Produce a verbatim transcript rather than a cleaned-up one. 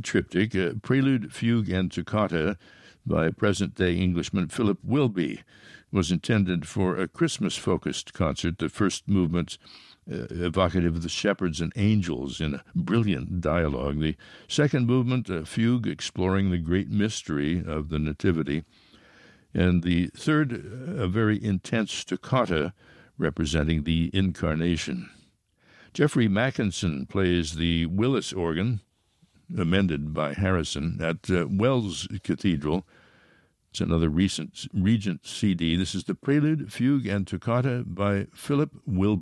triptych, uh, Prelude, Fugue, and Toccata by present-day Englishman Philip Wilby, was intended for a Christmas-focused concert. The first movement uh, evocative of the shepherds and angels in a brilliant dialogue. The second movement, a fugue exploring the great mystery of the Nativity. And the third, a very intense toccata representing the Incarnation. Jeffrey Mackinson plays the Willis organ, amended by Harrison, at uh, Wells Cathedral. It's another recent Regent C D. This is the Prelude, Fugue, and Toccata by Philip Wilby.